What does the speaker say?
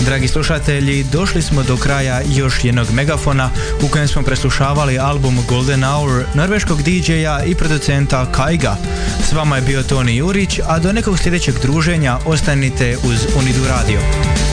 Dragi slušatelji, došli smo do kraja još jednog megafona u kojem smo preslušavali album Golden Hour norveškog DJ-a i producenta Kaiga. S vama je bio Toni Jurić, a do nekog sljedećeg druženja ostanite uz Unidu Radio.